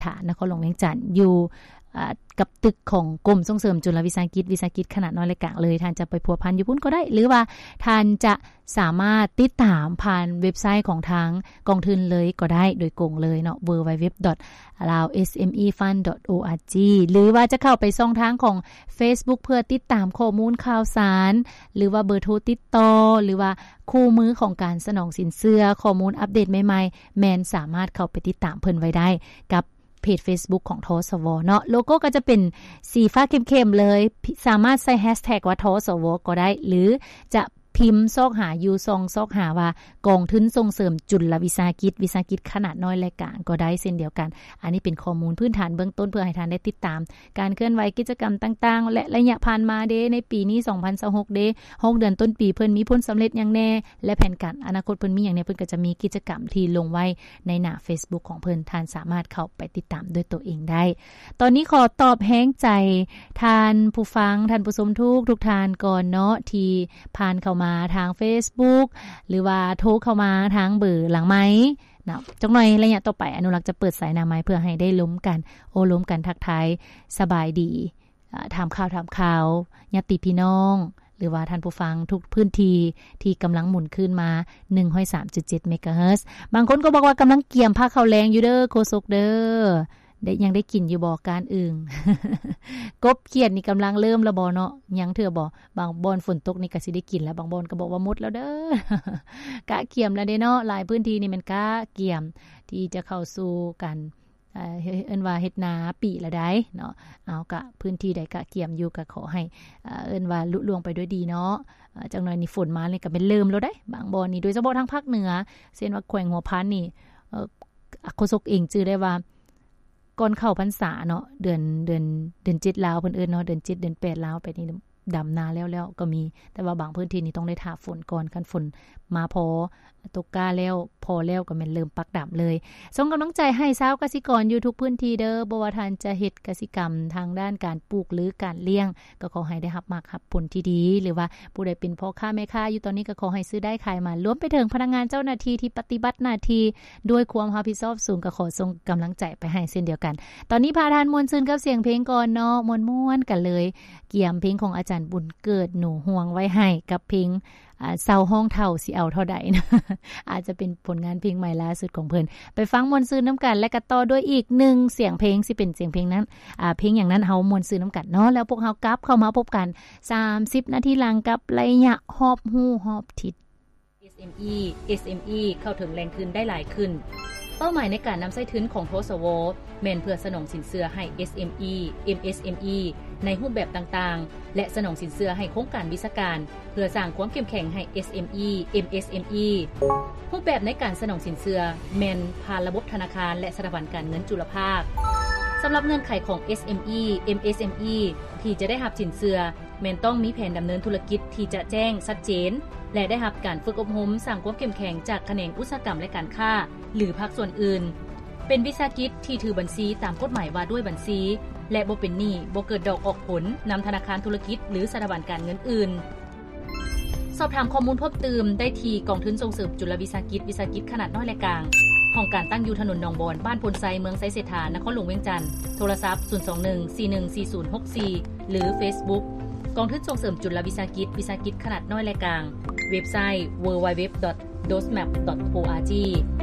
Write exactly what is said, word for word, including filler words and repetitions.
ฐานนครหลวงเวียงจันทน์อยู่กับตึกของกรมส่งเสริมจุลวิสาหกิจวิสาหกิจขนาดน้อยและกลางเลยท่านจะไปพัวพันอยู่พุ่นก็ได้หรือว่าท่านจะสามารถติดตามผ่านเว็บไซต์ของทางกองทุนเลยก็ได้โดยกงเลยเนาะ ดับเบิลยู ดับเบิลยู ดับเบิลยู ดอท ลาว เอส เอ็ม อี ฟันด์ ดอท โอ อาร์ จี หรือว่าจะเข้าไปช่องทางของ Facebook เพื่อติดตามข้อมูลข่าวสารหรือว่าเบอร์โทรติดต่อหรือว่าคู่มือของการสนองสินเชื่อข้อมูลอัปเดตใหม่ๆแม่นสามารถเข้าไปติดตามเพิ่นไว้ได้กับเพจ Facebook ของทสวเนาะโลโก้ก็จะเป็นสีฟ้าเข้มๆเลยสามารถใส่แฮชแท็กว่าทสวก็ได้หรือจะพิมพ์ซอกหายูซองซอกหาว่ากองทุนส่งเสริมจุลวิสาหกิจวิสาหกิจขนาดน้อยและกลางก็ได้เช่นเดียวกันอันนี้เป็นข้อมูลพื้นฐานเบื้องต้นเพื่อให้ท่านได้ติดตามการเคลื่อนไหวกิจกรรมต่างๆและระยะผ่านมาเด้ในปีนี้สองพันยี่สิบหกเด้หกเดือนต้นปีเพิ่นมีผลสำเร็จอย่างแน่และแผนการอนาคตเพิ่นมีอย่างแน่เพิ่นก็จะมีกิจกรรมที่ลงไว้ในหน้า Facebook ของเพิ่นท่านสามารถเข้าไปติดตามด้วยตัวเองได้ตอนนี้ขอตอบแฮงใจท่านผู้ฟังท่านผู้ชมทุกทุกท่านก่อนเนาะที่ผ่านเข้ามาทาง Facebook หรือว่าโทรเข้ามาทางเบอร์หลังไม้เนาะจักหน่อยระยะต่อไปอนุรักษ์จะเปิดสายหน้าไม้เพื่อให้ได้ล้มกันโอ้ล้มกันทักทายสบายดีถามข่าวถามข่าวญาติพี่น้องหรือว่าท่านผู้ฟังทุกพื้นที่ที่กำลังหมุนขึ้นมา หนึ่งร้อยสามจุดเจ็ด เมกะเฮิรตซ์บางคนก็บอกว่ากำลังเกี่ยมผ้าข้าวแรงอยู่เด้อโคศกเด้อได้ยังได้กินอยู่บ่การอึ่ง กบเขียดนี่กำลังเริ่มแล้วบ่เนาะยังเถื่อบ่บางบ่อนฝนตกนี่ก็สิได้กินแล้วบางบ่อนก็บอกว่าหมดแล้วเด้อกะเกี่ยมแล้วเด้เนาะหลายพื้นที่นี่มันกะเกี่ยมที่จะเข้าสู่กันเอ่อเอิ้นว่าเฮ็ดนาปีละได้เนาะเอากะพื้นที่ใดกะเกี่ยมอยู่ก็ขอให้เอ่อเอิ้นว่าลุล่วงไปด้วยดีเนาะจังหน่อยนี่ฝนมานี่ก็เป็นเริ่มแล้วได้บางบ่อนนี่โดยเฉพาะทางภาคเหนือเช่นว่าแขวงหัวพันนี่เอ่อโฆษกเองชื่อได้ว่าก่อนเข้าพรรษาเนาะเดือนเดือนเดือนเจ็ดลาวเพิ่นเอิ้นเนาะเดือนเจ็ดเดือนแปดลาวไปนี่ดำนาแล้วๆก็มีแต่ว่าบางพื้นที่นี่ต้องได้ท่าฝนก่อนคันฝนมาพอตกกาแล้วพอแล้วก็แม่นเริ่มปักดำเลยส่งกำลังใจให้ชาวเกษตรกรอยู่ทุกพื้นที่เด้อบ่ว่าท่านจะเฮ็ดเกษตรกรรมทางด้านการปลูกหรือการเลี้ยงก็ขอให้ได้รับมากรับผลที่ดีหรือว่าผู้ใดเป็นพ่อค้าแม่ค้าอยู่ตอนนี้ก็ขอให้ซื้อได้ขายมารวมไปถึงพนักงานเจ้าหน้าที่ที่ปฏิบัติหน้าที่ด้วยความรับผิดชอบสูงก็ขอส่งกำลังใจไปให้เช่นเดียวกันตอนนี้พาทานมวลซืนกับเสียงเพลงก่อนเนาะม่วนๆกันเลยเกี่ยมเพลงของอาจารย์บุญเกิดหนูห่วงไว้ให้กับเพลงอ่าเศร้าห้องเท่าสิเอาเท่าใดนะ อาจจะเป็นผลงานเพลงใหม่ล่าสุดของเพิ่นไปฟังมวลซืนน้ำกันและก็ต่อด้วยอีกหนึ่งเสียงเพลงสิเป็นเสียงเพลงนั้นอ่าเพลงอย่างนั้นเฮามวลซืนน้ำกันเนาะแล้วพวกเฮากลับเข้ามาพบกันสามสิบนาทีหลังกับระยะฮอบฮู้ฮอบทิศ เอส เอ็ม อี เอส เอ็ม อี เข้าถึงแรงขึ้นได้หลายขึ้นเป้าหมายในการนำไส้ทุนของทสวแม่นเพื่อสนองสินเชื่อให้ เอส เอ็ม อี เอ็ม เอส เอ็ม อี ในรูปแบบต่างๆและสนองสินเชื่อให้โครงการวิชาการเพื่อสร้างความเข้มแข็งให้ เอส เอ็ม อี เอ็ม เอส เอ็ม อี รูปแบบในการสนองสินเชื่อแม่นผ่านระบบธนาคารและสถาบันการเงินจุลภาคสำหรับเงื่อนไขของ เอส เอ็ม อี เอ็ม เอส เอ็ม อี ที่จะได้รับสินเชื่อแม่นต้องมีแผนดำเนินธุรกิจที่จะแจ้งชัดเจนและได้รับการฝึกอบรมสร้างความเข้มแข็งจากแขนงอุตสาหกรรมและการค้าหรือภาคส่วนอื่นเป็นวิสาหกิจที่ถือบัญชีตามกฎหมายว่าด้วยบัญชีและบ่เป็นหนี้บ่เกิดดอกออกผลนำธนาคารธุรกิจหรือสถาบันการเงินอื่นสอบถามข้อมูลเพิ่มเติมได้ที่กองทุนส่งเสริมจุลวิสาหกิจวิสาหกิจขนาดน้อยและกลางห้องการตั้งอยู่ถนนหนองบอนบ้านพลไซเมืองไซเศรษฐานครหลวงเวียงจันทน์โทรศัพท์ศูนย์ สอง หนึ่ง สี่ หนึ่ง สี่ ศูนย์ หก สี่ หรือ Facebook กองทุนส่งเสริมจุลวิสาหกิจวิสาหกิจขนาดน้อยและกลางเว็บไซต์ ดับเบิลยู ดับเบิลยู ดับเบิลยู ดอท โดสแมป ดอท โอ อาร์ จี